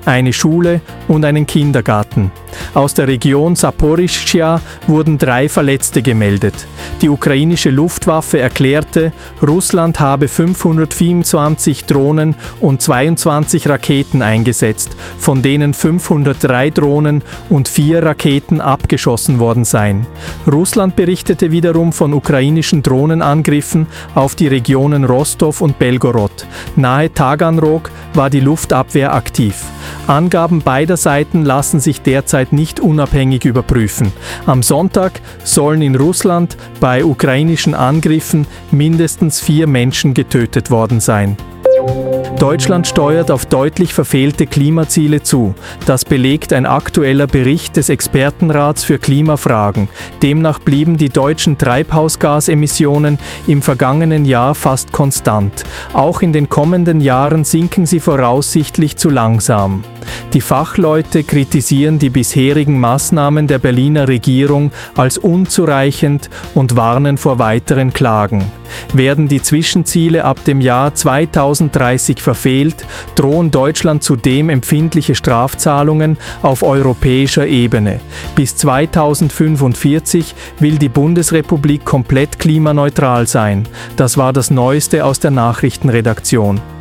eine Schule und einen Kindergarten. Aus der Region Saporischschja wurden 3 Verletzte gemeldet. Die ukrainische Luftwaffe erklärte, Russland habe 524 Drohnen und 22 Raketen eingesetzt, von denen 503 Drohnen und 4 Raketen abgeschossen worden seien. Russland berichtete wiederum von ukrainischen Drohnenangriffen auf die Regionen Rostov und Belgorod. Nahe Taganrog war die Luftabwehr aktiv. Angaben beider Seiten lassen sich derzeit nicht unabhängig überprüfen. Am Sonntag sollen in Russland bei ukrainischen Angriffen mindestens 4 Menschen getötet worden sein. Deutschland steuert auf deutlich verfehlte Klimaziele zu. Das belegt ein aktueller Bericht des Expertenrats für Klimafragen. Demnach blieben die deutschen Treibhausgasemissionen im vergangenen Jahr fast konstant. Auch in den kommenden Jahren sinken sie voraussichtlich zu langsam. Die Fachleute kritisieren die bisherigen Maßnahmen der Berliner Regierung als unzureichend und warnen vor weiteren Klagen. Werden die Zwischenziele ab dem Jahr 2030 verfehlt, drohen Deutschland zudem empfindliche Strafzahlungen auf europäischer Ebene. Bis 2045 will die Bundesrepublik komplett klimaneutral sein. Das war das Neueste aus der Nachrichtenredaktion.